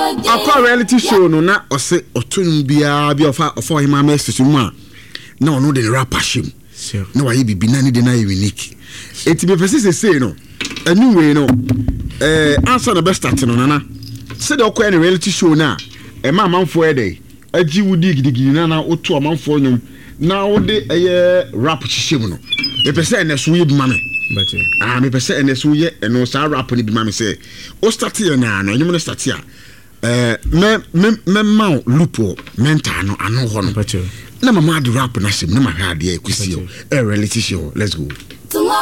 akọ reality show no na ose otunum bia bi ofa hima message mu a na ono de rapper shim na waye bibi na ne de na unique eti be pese say no anyway no answer the best start no na say the okọ reality show na e ma manfo e dey agi wudi gidigidi na oto manfo nyum na wo de rap chishim no be pese na so ye bi mame me pese na so ye no sa rap ni bi mame say o start ye na no nyum no start ya me ma lupo mental no ano ho no na mama de rap na sim na ma ha de akusi reality show let's go.